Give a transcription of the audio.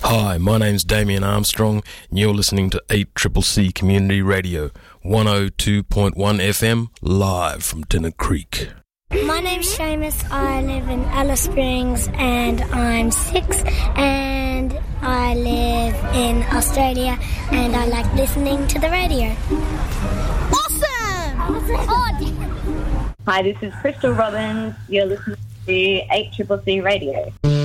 Hi, my name's Damien Armstrong, and you're listening to 8CCC Community Radio, 102.1 FM, live from Tennant Creek. My name's Seamus, I live in Alice Springs, and I'm 6, and I live in Australia, and I like listening to the radio. Hi, this is Crystal Robbins. You're listening to 8CCC Radio.